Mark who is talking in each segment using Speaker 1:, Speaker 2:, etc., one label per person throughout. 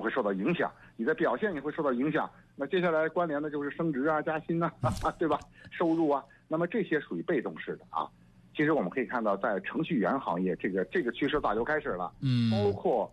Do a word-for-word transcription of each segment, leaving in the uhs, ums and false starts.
Speaker 1: 会受到影响，你的表现也会受到影响。那接下来关联的就是升职啊、加薪啊，对吧？收入啊，那么这些属于被动式的啊。其实我们可以看到，在程序员行业，这个这个趋势早就开始了，嗯，包括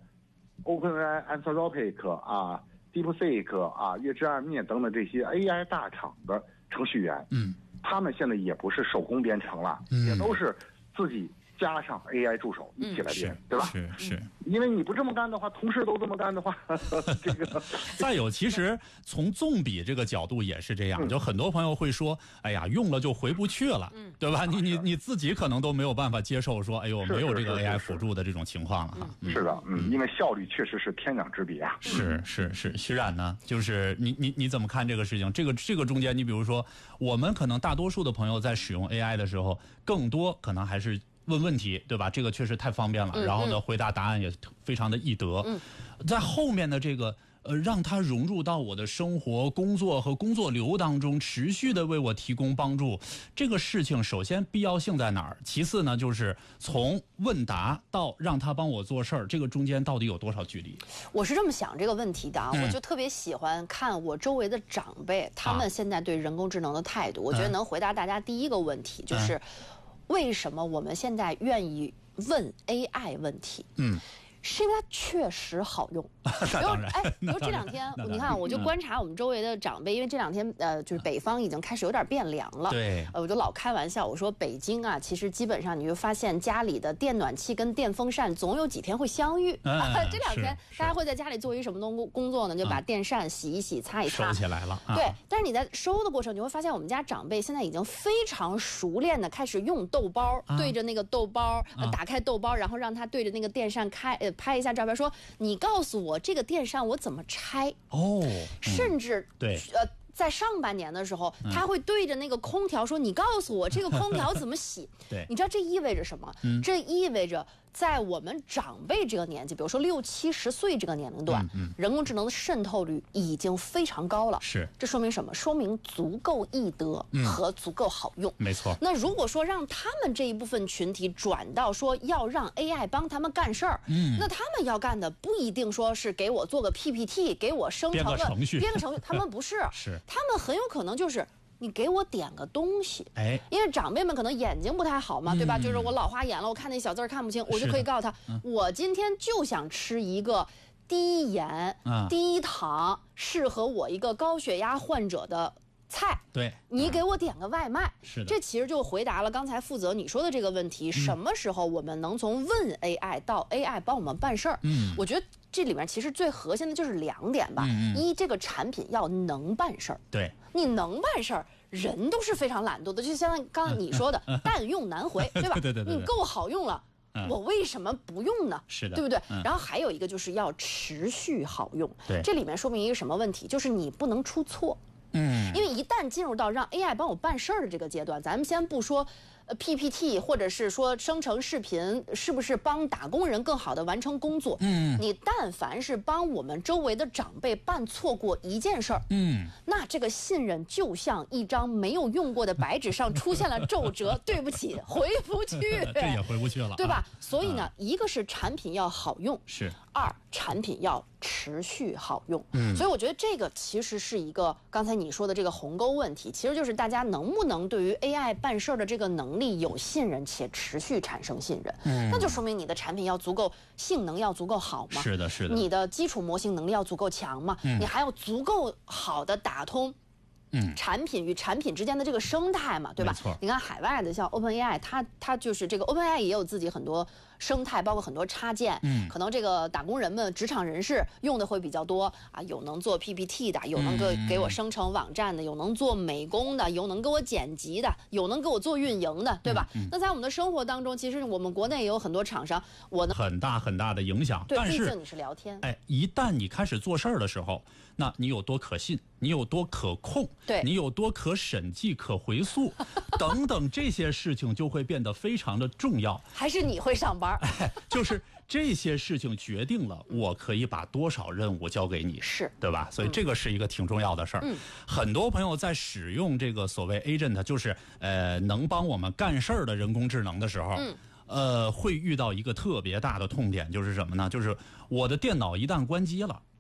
Speaker 1: OpenAI、Anthropic 啊、DeepSeek 啊、月之暗灭等等这些 A I 大厂的程序员，嗯，他们现在也不是手工编程了，嗯，也都是自己加上 A I 助手一起来编，嗯、对吧？
Speaker 2: 是是，
Speaker 1: 因为你不这么干的话，同事都这么干的话，这个
Speaker 2: 再有，其实从纵比这个角度也是这样，嗯、就很多朋友会说，哎呀，用了就回不去了，嗯、对吧？你你你自己可能都没有办法接受说，哎呦，没有这个 A I 辅助的这种情况了哈。
Speaker 1: 是, 是, 是, 是, 是, 是, 是的，嗯，因为效率确实是天壤之别啊。
Speaker 2: 是是是，徐冉呢，就是你你你怎么看这个事情？这个这个中间，你比如说，我们可能大多数的朋友在使用 A I 的时候，更多可能还是问问题，对吧？这个确实太方便了，嗯、然后呢，回答答案也非常的易得。嗯，在后面的这个呃，让它融入到我的生活、工作和工作流当中，持续的为我提供帮助，这个事情首先必要性在哪儿？其次呢，就是从问答到让他帮我做事儿，这个中间到底有多少距离？
Speaker 3: 我是这么想这个问题的啊，嗯、我就特别喜欢看我周围的长辈，他们现在对人工智能的态度，啊、我觉得能回答大家第一个问题，嗯、就是。为什么我们现在愿意问 A I 问题？嗯，是因为它确实好用。
Speaker 2: 那当然，
Speaker 3: 哎，比如这两天，你看，我就观察我们周围的长辈，因为这两天呃，就是北方已经开始有点变凉了。
Speaker 2: 对，
Speaker 3: 呃，我就老开玩笑，我说北京啊，其实基本上你就发现家里的电暖气跟电风扇总有几天会相遇。嗯、啊，这两天大家会在家里做一什么东工作呢？就把电扇洗一洗、擦一擦，
Speaker 2: 收起来了。
Speaker 3: 对，但是你在收的过程，你会发现我们家长辈现在已经非常熟练的开始用豆包，啊、对着那个豆包，呃、打开豆包，然后让他对着那个电扇开呃拍一下照片，说你告诉我这个电扇我怎么拆
Speaker 2: 哦，嗯、
Speaker 3: 甚至
Speaker 2: 对
Speaker 3: 呃。在上半年的时候，他会对着那个空调说：“你告诉我这个空调怎么洗？”
Speaker 2: 对，
Speaker 3: 你知道这意味着什么？嗯、这意味着在我们长辈这个年纪，比如说六七十岁这个年龄段，嗯嗯、人工智能的渗透率已经非常高了。
Speaker 2: 是，
Speaker 3: 这说明什么？说明足够易得和足够好用。
Speaker 2: 嗯、没错。
Speaker 3: 那如果说让他们这一部分群体转到说要让 A I 帮他们干事儿，嗯、那他们要干的不一定说是给我做个 P P T， 给我生成个
Speaker 2: 编个程序，
Speaker 3: 编个程序，他们不是。
Speaker 2: 是。
Speaker 3: 他们很有可能就是你给我点个东西，
Speaker 2: 哎，
Speaker 3: 因为长辈们可能眼睛不太好嘛，嗯、对吧？就是我老花眼了，我看那小字儿看不清，我就可以告诉他，嗯、我今天就想吃一个低盐、嗯、低糖，适合我一个高血压患者的菜。
Speaker 2: 对，
Speaker 3: 你给我点个外卖。
Speaker 2: 是的，
Speaker 3: 这其实就回答了刚才负责你说的这个问题：嗯、什么时候我们能从问 A I 到 A I 帮我们办事儿？嗯，我觉得。这里面其实最核心的就是两点吧。嗯嗯一，这个产品要能办事儿。
Speaker 2: 对，
Speaker 3: 你能办事儿，人都是非常懒惰的，就像刚才你说的，但用难回，对吧？
Speaker 2: 对对 对, 对。
Speaker 3: 你够好用了，嗯、我为什么不用呢？
Speaker 2: 是的，
Speaker 3: 对不对？
Speaker 2: 嗯、
Speaker 3: 然后还有一个就是要持续好用。
Speaker 2: 对，
Speaker 3: 这里面说明一个什么问题？就是你不能出错。
Speaker 2: 嗯，
Speaker 3: 因为一旦进入到让 A I 帮我办事儿的这个阶段，咱们先不说呃 P P T 或者是说生成视频是不是帮打工人更好的完成工作，嗯，你但凡是帮我们周围的长辈办错过一件事儿，嗯，那这个信任就像一张没有用过的白纸上出现了皱褶，对不起，回不去，
Speaker 2: 这也回不去了，
Speaker 3: 对吧？
Speaker 2: 啊、
Speaker 3: 所以呢，啊、一个是产品要好用，
Speaker 2: 是
Speaker 3: 二产品要持续好用，嗯，所以我觉得这个其实是一个刚才你说的这个鸿沟问题，其实就是大家能不能对于 A I 办事儿的这个能力有信任且持续产生信任，嗯，那就说明你的产品要足够性能要足够好嘛，
Speaker 2: 是的，是的，
Speaker 3: 你的基础模型能力要足够强嘛，嗯，你还要足够好的打通。嗯，产品与产品之间的这个生态嘛，对吧？
Speaker 2: 没错。
Speaker 3: 你看海外的像 OpenAI， 它它就是这个 OpenAI 也有自己很多生态，包括很多插件。嗯，可能这个打工人们、职场人士用的会比较多啊，有能做 P P T 的，有能给给我生成网站的，有能做美工的，有能给我剪辑的，有能给我做运营的，对吧？嗯嗯、那在我们的生活当中，其实我们国内也有很多厂商，我呢
Speaker 2: 很大很大的影响。
Speaker 3: 对，
Speaker 2: 但是
Speaker 3: 毕竟你是聊天。
Speaker 2: 哎，一旦你开始做事儿的时候，那你有多可信？你有多可控？
Speaker 3: 对，
Speaker 2: 你有多可审计、可回溯等等这些事情就会变得非常的重要。
Speaker 3: 还是你会上班？
Speaker 2: 哎，就是这些事情决定了我可以把多少任务交给你，
Speaker 3: 是
Speaker 2: 对吧？所以这个是一个挺重要的事儿。嗯，很多朋友在使用这个所谓 agent， 就是呃能帮我们干事儿的人工智能的时候，嗯。呃，会遇到一个特别大的痛点，就是什么呢？就是我的电脑一旦关机了，